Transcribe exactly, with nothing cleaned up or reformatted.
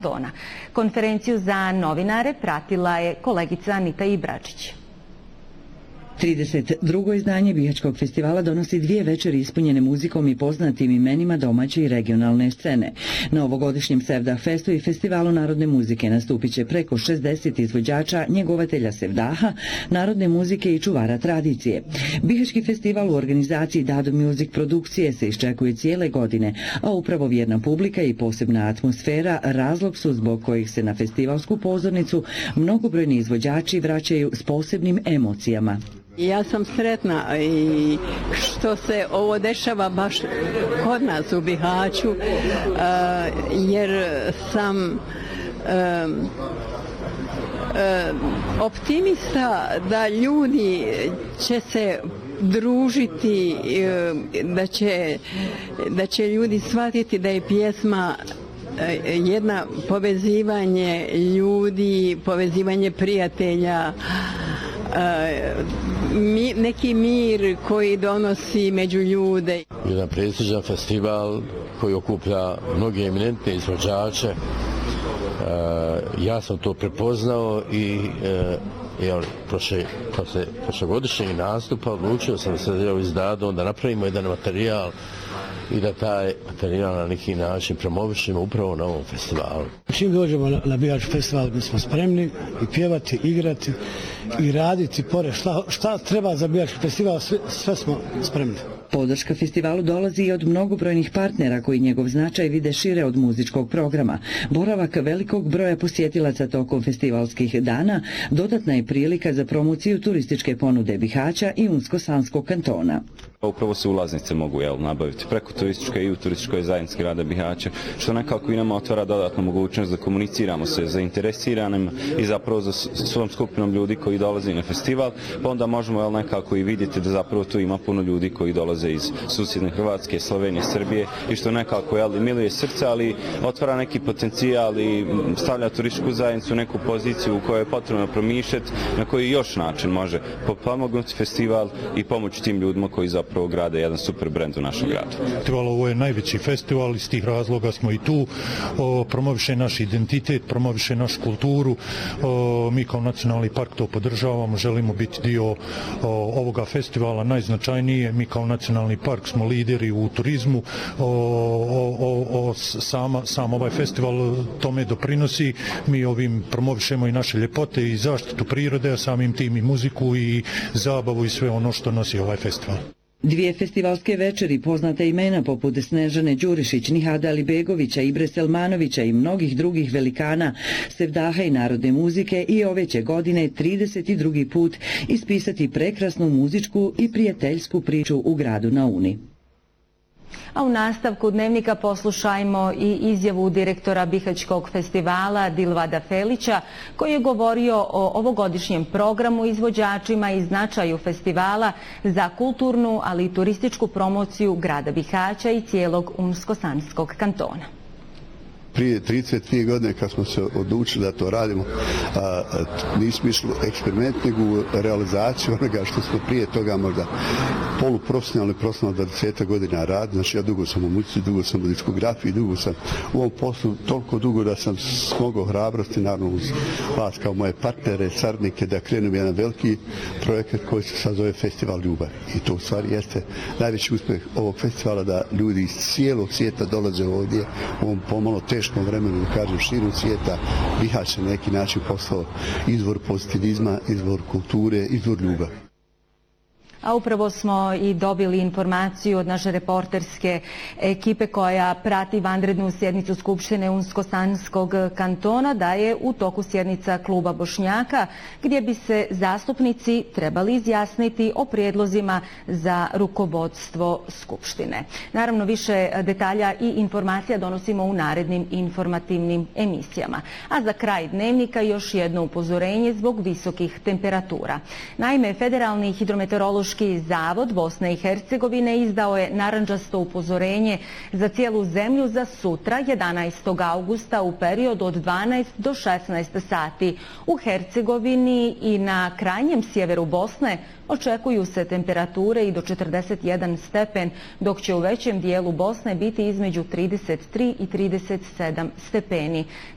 Kantona. Konferenciju za novinare pratila je kolegica Anita Ibračić. trideset drugo izdanje Bihaćkog festivala donosi dvije večeri ispunjene muzikom i poznatim imenima domaće i regionalne scene. Na ovogodišnjem Sevdah Festu i Festivalu narodne muzike nastupit će preko šezdeset izvođača, njegovatelja Sevdaha, narodne muzike i čuvara tradicije. Bihaćki festival u organizaciji Dado Music produkcije se iščekuje cijele godine, a upravo vjerna publika i posebna atmosfera razlog su zbog kojih se na festivalsku pozornicu mnogobrojni izvođači vraćaju s posebnim emocijama. Ja sam sretna i što se ovo dešava baš kod nas u Bihaću, jer sam optimista da ljudi će se družiti, da će, da će ljudi shvatiti da je pjesma jedna povezivanje ljudi, povezivanje prijatelja, Mi, neki mir koji donosi među ljude. Jedan prestižan festival koji okuplja mnoge eminentne izvođače. E, ja sam to prepoznao i e, ja, prošle, posle prošlogodišnjeg nastupa odlučio sam se s Dadom da napravimo jedan materijal i da taj materijal na neki način promovišemo upravo na ovom festivalu. Čim dođemo na, na Bihaćki festival, mi smo spremni i pjevati, igrati i raditi pored šta, šta treba za Bihaćki festival, sve, sve smo spremni. Podrška festivalu dolazi i od mnogobrojnih partnera koji njegov značaj vide šire od muzičkog programa. Boravak velikog broja posjetilaca tokom festivalskih dana dodatna je prilika za promociju turističke ponude Bihaća i Unsko-Sanskog kantona. Upravo se ulaznice mogu jel, nabaviti preko turističke i u turističkoj zajednici grada Bihaća, što nekako i nama otvara dodatnu mogućnost da komuniciramo se zainteresiranim i zapravo za svom skupinom ljudi koji dolaze na festival, pa onda možemo jel, nekako i vidjeti da zapravo tu ima puno ljudi koji dolaze iz susjedne Hrvatske, Slovenije, Srbije i što nekako jel, miluje srce, ali otvara neki potencijal i stavlja turističku zajednicu u neku poziciju u kojoj je potrebno promišljati na koji još način može pomognuti festival i pomoći tim ljudima koji zapravo prvo grade jedan super brend u našem gradu. Festival, ovo je najveći festival, iz tih razloga smo i tu, o, promoviše naš identitet, promoviše našu kulturu, o, mi kao nacionalni park to podržavamo, želimo biti dio o, ovoga festivala, najznačajnije, mi kao nacionalni park smo lideri u turizmu, o, o, o, sama, sam ovaj festival tome doprinosi, mi ovim promovišemo i naše ljepote i zaštitu prirode, a samim tim i muziku i zabavu i sve ono što nosi ovaj festival. Dvije festivalske večeri, poznata imena poput Snežane Đurišić, Nihada Alibegovića, Ibre Selmanovića i mnogih drugih velikana Sevdaha i narodne muzike i ove će godine trideset drugi put ispisati prekrasnu muzičku i prijateljsku priču u gradu na Uni. A u nastavku dnevnika poslušajmo i izjavu direktora Bihaćkog festivala Dilvada Felića, koji je govorio o ovogodišnjem programu, izvođačima i značaju festivala za kulturnu, ali i turističku promociju grada Bihaća i cijelog Unsko-Sanskog kantona. Prije trideset dvije godine kad smo se odlučili da to radimo, a, nismo išli u eksperiment, nego u realizaciju onoga što smo prije toga možda poluprofesionalno i profesionalno dvadeset godina radi. Znači ja dugo sam u muzici, dugo sam u diskografiji, dugo sam u ovom poslu toliko dugo da sam smogao hrabrosti, naravno uz vas kao moje partnere, saradnike, da krenem jedan veliki projekat koji se sad zove Festival Ljubavi. I to u stvari jeste najveći uspjeh ovog festivala, da ljudi iz cijelog svijeta dolaze ovdje u ovom pomalo teškom vremenu, da kažem, širom svijeta. Bihać na neki način postao izvor pozitivizma, izvor kulture, izvor ljubavi. A upravo smo i dobili informaciju od naše reporterske ekipe koja prati vanrednu sjednicu Skupštine Unsko-Sanskog kantona da je u toku sjednica Kluba Bošnjaka gdje bi se zastupnici trebali izjasniti o prijedlozima za rukovodstvo Skupštine. Naravno, više detalja i informacija donosimo u narednim informativnim emisijama. A za kraj dnevnika još jedno upozorenje zbog visokih temperatura. Naime, Federalni hidrometeorološki zavod Bosne i Hercegovine izdao je narandžasto upozorenje za cijelu zemlju za sutra, jedanaestog augusta, u periodu od dvanaest do šesnaest sati. U Hercegovini i na krajnjem sjeveru Bosne očekuju se temperature i do četrdeset jedan stepen, dok će u većem dijelu Bosne biti između trideset tri i trideset sedam stepeni.